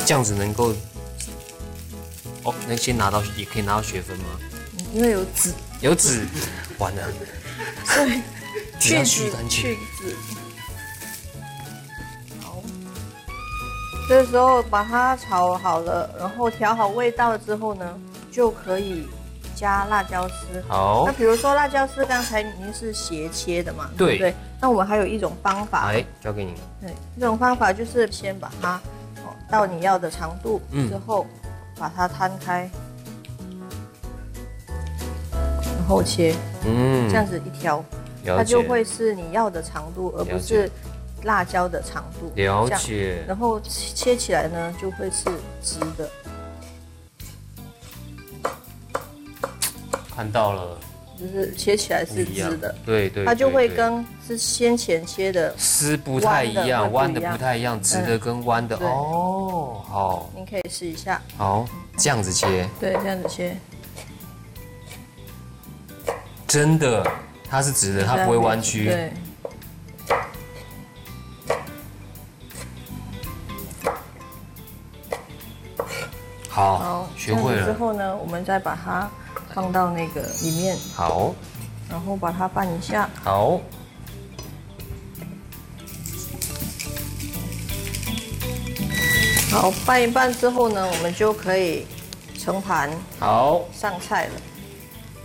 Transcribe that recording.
这样子能够，哦，能先拿到，也可以拿到学分吗？ 因为有籽， 有籽，完了， 所以去籽干净。 去籽。好，这时候把它炒好了，然后调好味道之后呢，就可以加辣椒丝。 好， 那比如说辣椒丝刚才已经是斜切的嘛， 对不对？那我们还有一种方法， 哎，交给你。 对，这种方法就是先把它到你要的长度之后，把它摊开，然后切，这样子一条，它就会是你要的长度，而不是辣椒的长度。 了解。 然后切起来呢，就会是直的。 看到了。 就是切起来是直的， 对对， 它就会跟是先前切的丝不太一样，弯的不太一样，直的跟弯的哦，好， 您可以试一下。 好，这样子切， 对，这样子切， 真的，它是直的，它不会弯曲。 对。 好，学会了之后呢，我们再把它放到那个里面， 好， 然后把它拌一下， 好， 好拌一拌之后呢，我们就可以盛盘， 好上菜了。